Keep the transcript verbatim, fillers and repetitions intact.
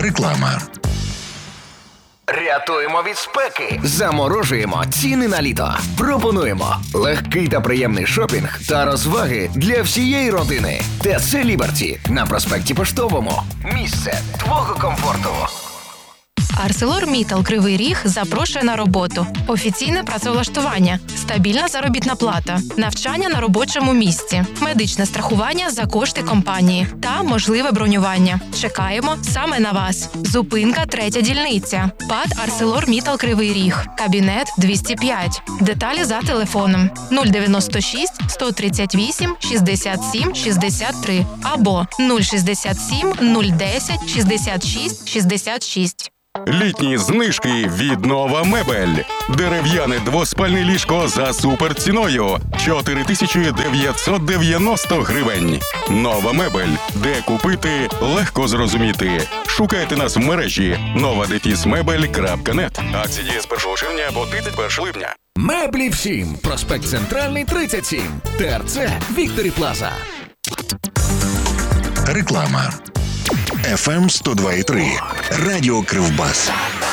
Реклама. Рятуємо від спеки. Заморожуємо ціни на літо. Пропонуємо легкий та приємний шопінг та розваги для всієї родини. ТЦ Ліберті на проспекті Поштовому. Місце твого комфорту. ArcelorMittal Кривий Ріг запрошує на роботу. Офіційне працевлаштування, стабільна заробітна плата, навчання на робочому місці, медичне страхування за кошти компанії та можливе бронювання. Чекаємо саме на вас. Зупинка третя дільниця. ПАТ ArcelorMittal Кривий Ріг. Кабінет двісті п'ять. Деталі за телефоном нуль дев'яносто шість сто тридцять вісім шістдесят сім шістдесят три або нуль шістдесят сім нуль десять шістдесят шість шістдесят шість. Літні знижки від Нова Мебель. Дерев'яне двоспальне ліжко за суперціною – чотири тисячі дев'ятсот дев'яносто гривень. Нова Мебель. Де купити – легко зрозуміти. Шукайте нас в мережі нова дефіс мебель крапка нет. Акції діє з першого червня по тридцять першого липня. Меблі всім. Проспект Центральний, тридцять сім. ТРЦ Вікторі Плаза. Реклама. еф ем сто два і три. Радіо Кривбас.